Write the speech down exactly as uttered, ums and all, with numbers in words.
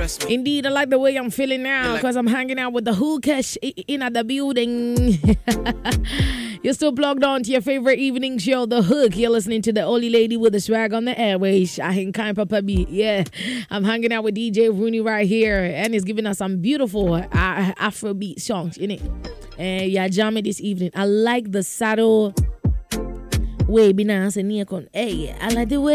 Indeed, I like the way I'm feeling now because I'm hanging out with the Hookesh in at the building. You're still plugged on to your favorite evening show, The Hook. You're listening to the only lady with the swag on the airways. Shahin Khan Papa B. Yeah, I'm hanging out with D J Rooney right here, and he's giving us some beautiful uh, Afrobeat songs in it. And yeah, jamming this evening. I like the saddle way. Hey, I like the way.